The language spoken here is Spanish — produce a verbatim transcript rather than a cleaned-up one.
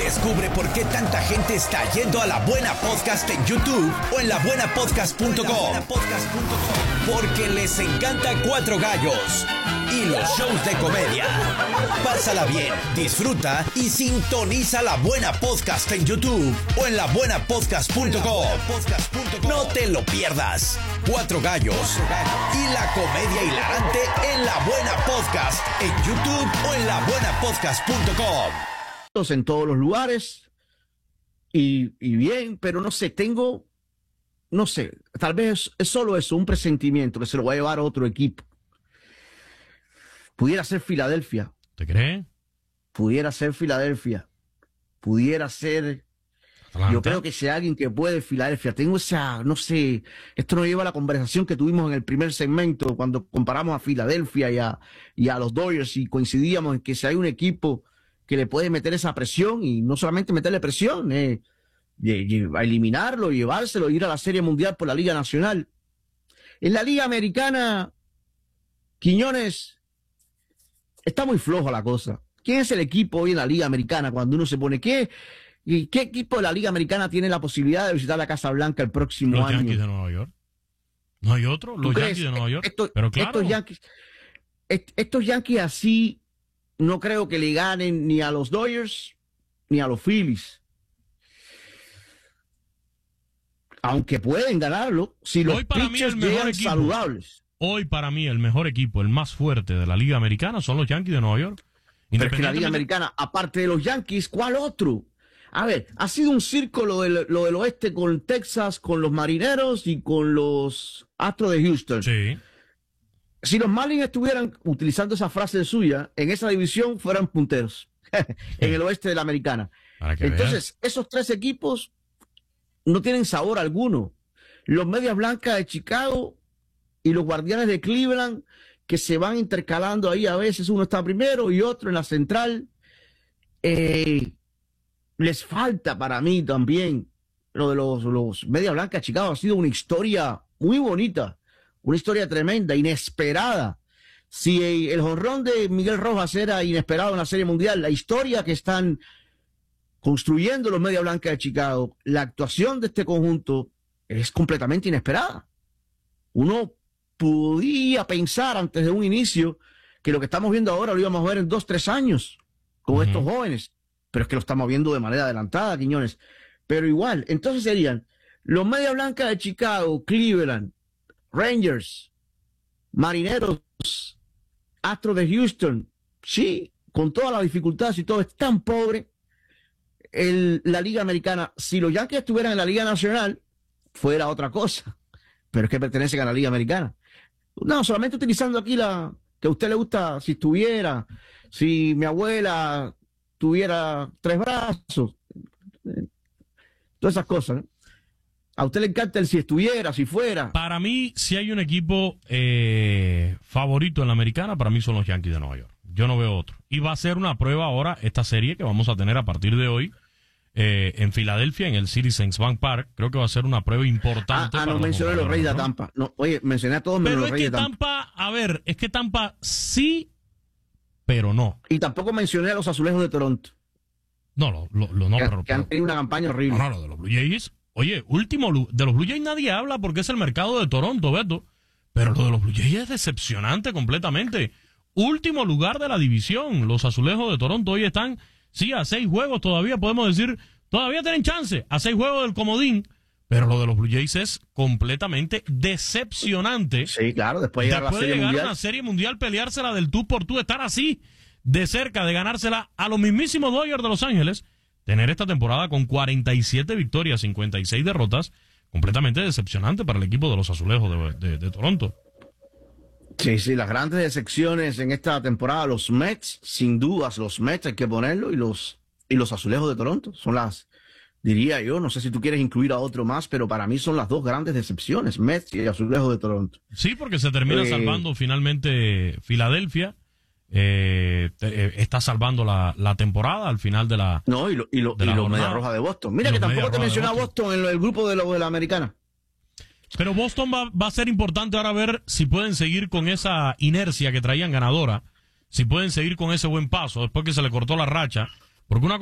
Descubre por qué tanta gente está yendo a La Buena Podcast en YouTube o en la buena podcast punto com. Porque les encanta Cuatro Gallos y los shows de comedia. Pásala bien, disfruta y sintoniza La Buena Podcast en YouTube o en la buena podcast punto com. No te lo pierdas. Cuatro Gallos y la comedia hilarante en La Buena Podcast en YouTube o en la buena podcast punto com. En todos los lugares y, y bien, pero no sé, tengo, no sé, tal vez es solo eso, un presentimiento que se lo va a llevar a otro equipo. Pudiera ser Filadelfia. ¿Te crees? Pudiera ser Filadelfia. Pudiera ser... Atlanta. Yo creo que si hay alguien que puede, Filadelfia. Tengo esa, no sé, esto nos lleva a la conversación que tuvimos en el primer segmento cuando comparamos a Filadelfia y a, y a los Dodgers y coincidíamos en que si hay un equipo que le puede meter esa presión y no solamente meterle presión, eh, a eliminarlo, llevárselo, ir a la Serie Mundial por la Liga Nacional. En la Liga Americana, Quiñones, está muy floja la cosa. ¿Quién es el equipo hoy en la Liga Americana cuando uno se pone? ¿Qué, y qué equipo de la Liga Americana tiene la posibilidad de visitar la Casa Blanca el próximo los año? Los Yankees de Nueva York. ¿No hay otro? Los crees? Yankees de Nueva York. Esto, Pero claro. Estos Yankees, est, estos Yankees así no creo que le ganen ni a los Dodgers ni a los Phillies. Aunque pueden ganarlo si los pitchers llegan saludables. Hoy para mí el mejor equipo, el más fuerte de la Liga Americana son los Yankees de Nueva York. Pero es que la Liga Americana, aparte de los Yankees, ¿cuál otro? A ver, ha sido un circo lo del, lo del oeste con Texas, con los Marineros y con los Astros de Houston. Sí. Si los Marlins estuvieran, utilizando esa frase suya, en esa división fueran punteros en el oeste de la Americana. Entonces, veas. Esos tres equipos no tienen sabor alguno. Los Medias Blancas de Chicago y los Guardianes de Cleveland, que se van intercalando ahí a veces, uno está primero y otro en la central. Eh, les falta para mí también lo de los, los Medias Blancas de Chicago. Ha sido una historia muy bonita. Una historia tremenda, inesperada. Si el jonrón de Miguel Rojas era inesperado en la Serie Mundial, la historia que están construyendo los Medias Blancas de Chicago, la actuación de este conjunto es completamente inesperada. Uno podía pensar antes de un inicio que lo que estamos viendo ahora lo íbamos a ver en dos, tres años con uh-huh. estos jóvenes, pero es que lo estamos viendo de manera adelantada, Quiñones. Pero igual, entonces serían los Medias Blancas de Chicago, Cleveland, Rangers, Marineros, Astros de Houston, sí, con todas las dificultades y todo, es tan pobre el, la Liga Americana. Si los Yankees estuvieran en la Liga Nacional, fuera otra cosa, pero es que pertenecen a la Liga Americana. No, solamente utilizando aquí la que a usted le gusta, si estuviera, si mi abuela tuviera tres brazos, todas esas cosas, ¿no? A usted le encanta el si estuviera, si fuera. Para mí, si hay un equipo eh, favorito en la americana, para mí son los Yankees de Nueva York. Yo no veo otro. Y va a ser una prueba ahora, esta serie que vamos a tener a partir de hoy eh, en Filadelfia, en el Citizens Bank Park. Creo que va a ser una prueba importante. Ah, ah no mencioné los Reyes de Tampa. No, oye, mencioné a todos menos los Reyes de Tampa. Pero es que Tampa, a ver, es que Tampa sí, pero no. Y tampoco mencioné a los Azulejos de Toronto. No, lo, lo, lo no, que, pero, que han tenido una campaña horrible. No, no, lo de los Blue Jays. Oye, último, de los Blue Jays nadie habla porque es el mercado de Toronto, Beto. Pero lo de los Blue Jays es decepcionante completamente. Último lugar de la división. Los Azulejos de Toronto hoy están, sí, a seis juegos todavía, podemos decir, todavía tienen chance, a seis juegos del comodín. Pero lo de los Blue Jays es completamente decepcionante. Sí, claro, después de llegar, después a, la de serie llegar a una serie mundial, peleársela del tú por tú, estar así de cerca de ganársela a los mismísimos Dodgers de Los Ángeles. Tener esta temporada con cuarenta y siete victorias, cincuenta y seis derrotas, completamente decepcionante para el equipo de los Azulejos de, de, de Toronto. Sí, sí, las grandes decepciones en esta temporada, los Mets, sin dudas, los Mets hay que ponerlo, y los, y los Azulejos de Toronto, son las, diría yo, no sé si tú quieres incluir a otro más, pero para mí son las dos grandes decepciones, Mets y Azulejos de Toronto. Sí, porque se termina eh, salvando finalmente Filadelfia. Eh, eh, está salvando la, la temporada al final de la no y, lo, y, lo, y los Medias Rojas de Boston. Mira que tampoco te mencioné a Boston en el, el grupo de, lo, de la americana. Pero Boston va, va a ser importante ahora ver si pueden seguir con esa inercia que traían ganadora, si pueden seguir con ese buen paso después que se le cortó la racha, porque una